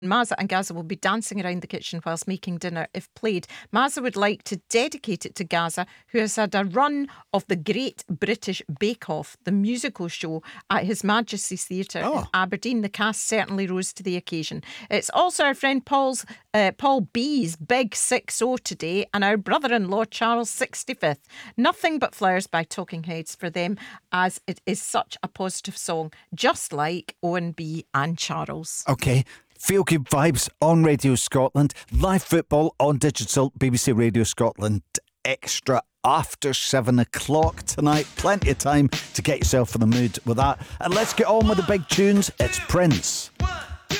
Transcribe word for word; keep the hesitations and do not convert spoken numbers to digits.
Mazza and Gaza will be dancing around the kitchen whilst making dinner if played. Mazza would like to dedicate it to Gaza, who has had a run of the Great British Bake Off, the musical show at His Majesty's Theatre Oh. in Aberdeen. The cast certainly rose to the occasion. It's also our friend Paul's uh, Paul B's big six zero today, and our brother-in-law Charles' sixty-fifth. Nothing But Flowers by Talking Heads for them, as it is such a positive song, just like Owen B and Charles. Okay. Feel good vibes on Radio Scotland. Live football on digital. B B C Radio Scotland Extra after seven o'clock tonight. Plenty of time to get yourself in the mood with that. And let's get on with the big tunes. It's Prince. One.